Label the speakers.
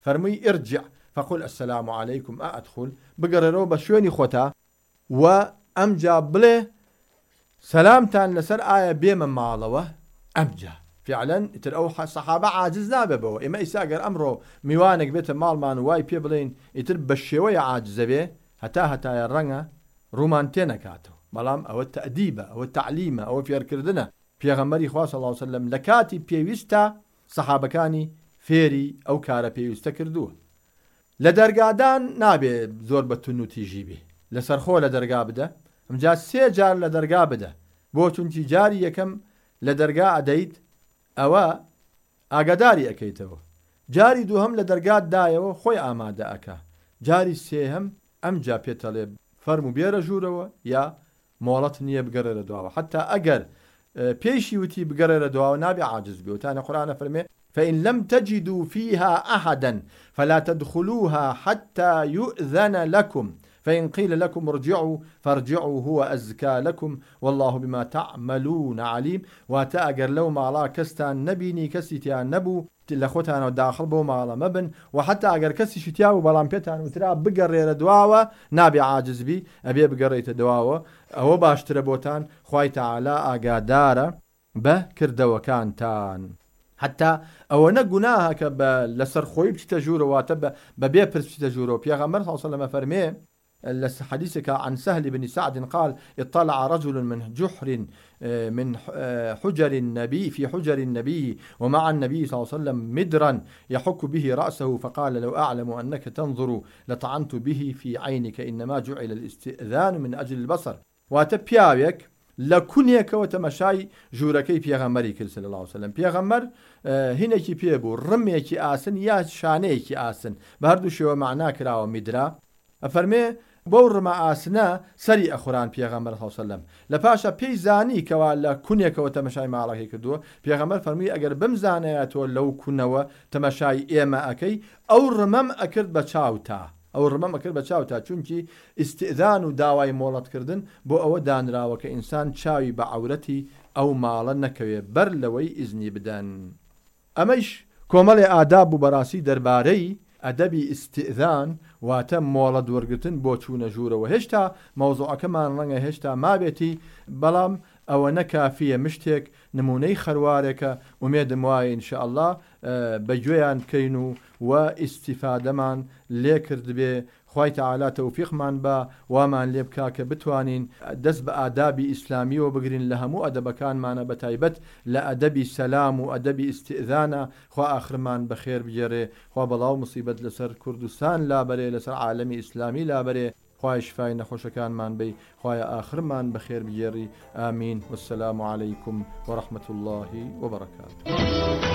Speaker 1: فەرمووی ئرجع فقل السلام عليكم ئەدخل بگەڕێرەوە بە شوێنی خۆتا و ئەمجا بڵێ سەلامتان لەسەر ئایا بێمە ماڵەوە ئەمجا فعلا ئیتر ئەو سەحابە عاجز نابێبەوە ئێمە ئیسا ئەگەر ئەمڕۆ میوانێک بێتە ماڵمان وای پێ بڵێن ئیتر بە شێوەیە عاجزە بێ هەتایە ڕەنگە ڕوومان تێ نەکاتەوە بەڵام ئەوە تەئدیبە ئەوە تعلیمە ئەوە فێرکردنە پێغەمبەری خوا صلی الله علیه وسلم لە کاتی پێویستە سەحابەکانی فێری ئەو کارە پێویستە کردووە لە دەرگادان نابێ زۆر بە تون و تیژی بێ لەسەر خۆ لە دەرگا بدە ئەمجا 3 جار لە دەرگا بدە بۆ چونکی جاری یەکەم لە دەرگا ئەدەیت ئەوە ئاگاداری ئەەکەیتەوە جاری دووهەم لە دەرگات دایەوە خۆی ئامادە ئەکا جاری سێهەم ئەمجا پێتەڵێ فەرمو بێرە ژوورەوە یا مۆڵەت نییە بگەڕێرە دواوە حتا ئەگەر پێشی وتی بگەڕێرە دواوە نابێ عاجز بێ وتانە قورئانە فەرمێ فإن لم تجدوا فيها أحدا فلا تدخلوها حتى يؤذن لكم فإن قيل لكم ارجعوا فارجعوا هو أزكى لكم والله بما تعملون عليم واتا أجر لو مالا كستان نبيني كسيتيان نبو لخوتان وداخل بو مالا مبن وحتى أجر كسي شتياو بلان بيتان وترا بقرير دواوة نابي عاجز بي أبي بقريت دواوة هو باشتر بوتان خواي تعالى أقادارة بكردو كانتان حتى أو نجناها كب لسر خويب تجورو واتب ببيع برس تجورو بيغمر صلى الله عليه وسلم فرميه حديثك عن سهل بن سعد قال اطلع رجل من حجر النبي في حجر النبي ومع النبي صلى الله عليه وسلم مدرا يحك به رأسه فقال لو أعلم أنك تنظر لطعنت به في عينك إنما جعل الاستئذان من أجل البصر واتبياوك لكونيك وتمشاي جوركي بيغمري كل صلى الله عليه وسلم بيغمر هناكي بيبو رميكي آسن يا شانيكي آسن بهردو شو معناه كراو مدرا أفرمي بورما آسنا سري أخران بيغمبر صلى الله عليه وسلم لباشا بيزاني كوا لكونيك وتمشاي معلقي كدو بيغمبر فرمي أجر بمزانياتو لو كنوا تمشاي إيما أكي أو رمم أكرد بچاوتا أو رمم أكرد بچاوتا چونكي استئذان داواي مولات كردن بو أو دانراوة كإنسان چاوي بعورتي أو مالا نكوي برلوي إذني بدن أميش كومل آداب براسي درباري ئەدەبی ئیستئذان واتە مۆڵە دووەرگرتن بۆ چوونە ژوورەوە هێشتا مەوزوعەکەمان ڕەنگە هێشتا مابێتی بەڵام ئەوە نەکافیە مشتێک نمونەی خەروارێکە ومێدم وایە ئینشاءالله بەگوێیان بکەین و ئیستیفادەمان لێ کرد بێ خوای تعالی تەوفیقمان بە وامان لێ بکا کە بتوانین دەست بە ئادابی ئیسلامیەوە بگرین لە هەموو ئەدەبەکانمانە بەتایبەت لە ئەدەبی سەلام و ئەدەبی ئیستئذانە خوا ئاخرمان بەخێر بگێڕێ خوا بەڵاو موسیبەت لەسەر کوردستان لابەرێ لەسەر عالەمی ئیسلامی لابەرێ خوای شفای نەخۆشەکانمان بی خوای ئاخرمان بەخێر بگێڕی ئامین والسلام علیکم ورحمة الله وبركاته